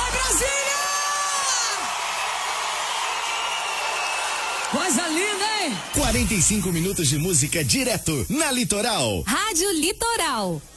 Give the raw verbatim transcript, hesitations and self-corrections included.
Vai, Brasília! Coisa linda, hein? quarenta e cinco minutos de música direto na Litoral. Rádio Litoral.